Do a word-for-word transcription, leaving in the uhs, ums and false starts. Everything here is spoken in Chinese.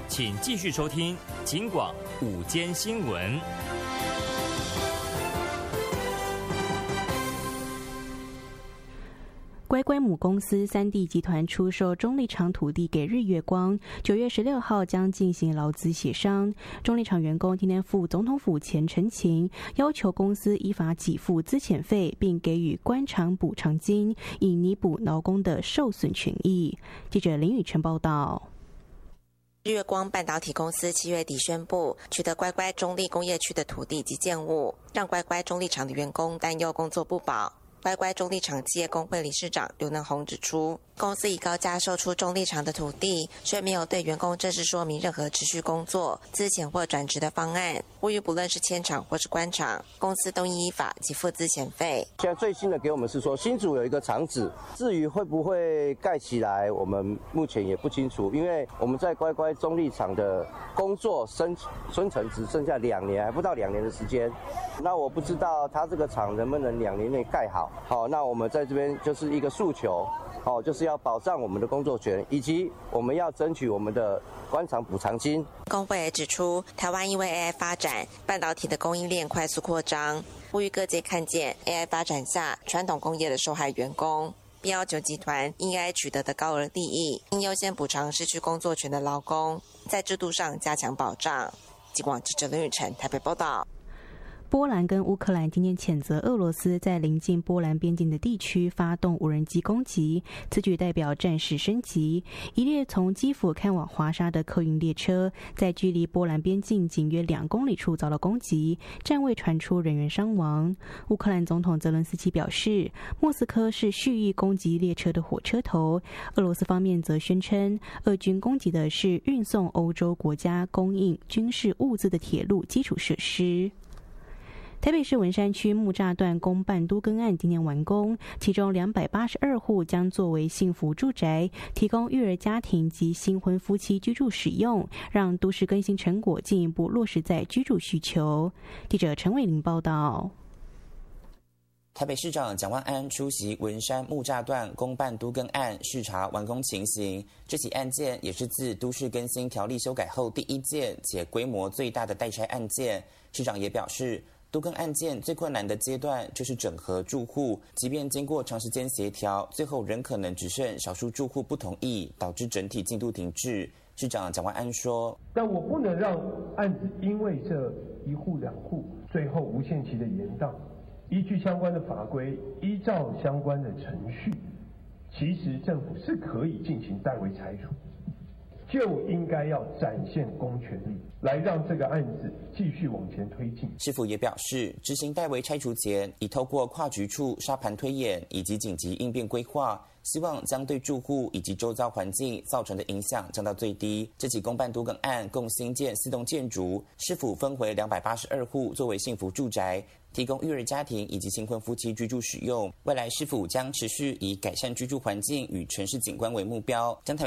请继续收听警广午间新闻。 乖乖母公司三地集团出售中立厂土地给日月光，九月十六号将进行劳资协商。中立厂员工今天赴总统府前陈情，要求公司依法给付资遣费，并给予官场补偿金，以弥补劳工的受损权益。记者林宇晨报道。 日月光半导体公司七月底宣布取得乖乖中立工业区的土地及建物，让乖乖中立厂的员工担忧工作不保。乖乖中立厂企业工会理事长刘能宏指出，公司以高价售出中立厂的土地，却没有对员工正式说明任何持续工作、资遣或转职的方案，呼吁不论是迁厂或是关厂，公司都应依法给付资遣费。 现在最新的给我们是说，新竹有一个厂址，至于会不会盖起来，我们目前也不清楚，因为我们在乖乖中立厂的工作生存程只剩下两年，还不到两年的时间。那我不知道他这个厂能不能两年内盖好。好，那我们在这边就是一个诉求，好，就是要保障我们的工作权，以及我们要争取我们的官场补偿金。 工会也指出，台湾因为 A I 发展，半导体的供应链快速扩张，呼吁各界看见 A I 发展下传统工业的受害员工，并要求集团应该取得的高额利益，应优先补偿失去工作权的劳工，在制度上加强保障。警广记者林宇晨台北报道。 波兰跟乌克兰今天谴责俄罗斯在临近波兰边境的地区发动无人机攻击，此举代表战事升级。一列从基辅开往华沙的客运列车，在距离波兰边境仅约两公里处遭到攻击，暂未传出人员伤亡。乌克兰总统泽伦斯基表示，莫斯科是蓄意攻击列车的火车头。俄罗斯方面则宣称，俄军攻击的是运送欧洲国家供应军事物资的铁路基础设施。台北市文山区木栅段公办都更案今年完工，其中两百八十二户将作为幸福住宅，提供育儿家庭及新婚夫妻居住使用，让都市更新成果进一步落实在居住需求。记者陈伟玲报道。 台北市长蒋万安出席文山木栅段公办都更案视察完工情形。这起案件也是自都市更新条例修改后第一件且规模最大的代拆案件。市长也表示，都更案件最困难的阶段就是整合住户，即便经过长时间协调，最后仍可能只剩少数住户不同意，导致整体进度停滞。市长蒋万安说：“ 但我不能让案子因为这一户两户，最后无限期的延宕。依据相关的法规，依照相关的程序，其实政府是可以进行代为拆除。”就应该要展现公权力，来让这个案子继续往前推进。 市府也表示，执行代为拆除前，已透过跨局处沙盘推演以及紧急应变规划，希望将对住户以及周遭环境造成的影响降到最低。这起公办都更案共新建四栋建筑，市府分回两百八十二户作为幸福住宅，提供育儿家庭以及新婚夫妻居住使用。未来市府将持续以改善居住环境与城市景观为目标，将台